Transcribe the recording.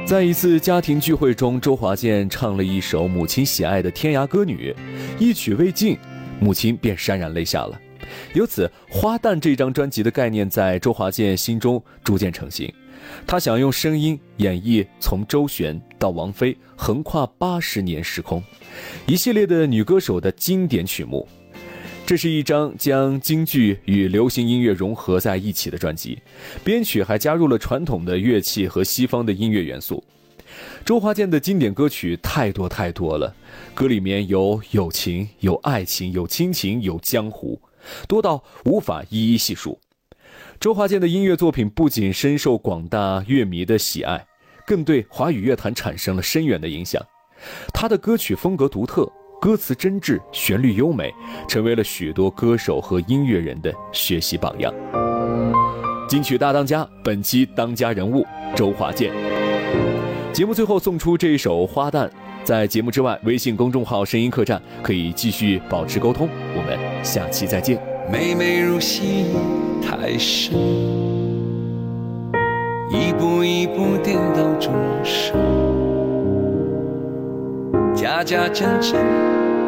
在一次家庭聚会中，周华健唱了一首母亲喜爱的天涯歌女，一曲未尽，母亲便潸然泪下了。由此，花旦这张专辑的概念在周华健心中逐渐成型。他想用声音演绎从周璇到王菲横跨80年时空，一系列的女歌手的经典曲目。这是一张将京剧与流行音乐融合在一起的专辑，编曲还加入了传统的乐器和西方的音乐元素。周华健的经典歌曲太多太多了，歌里面有友情，有爱情，有亲情，有江湖，多到无法一一细数。周华健的音乐作品不仅深受广大乐迷的喜爱，更对华语乐坛产生了深远的影响。他的歌曲风格独特，歌词真挚，旋律优美，成为了许多歌手和音乐人的学习榜样。金曲大当家，本期当家人物周华健。节目最后送出这一首《花旦》，在节目之外，微信公众号声音客栈可以继续保持沟通，我们下期再见。 妹妹入戏太深，一步一步颠倒众生，假假真真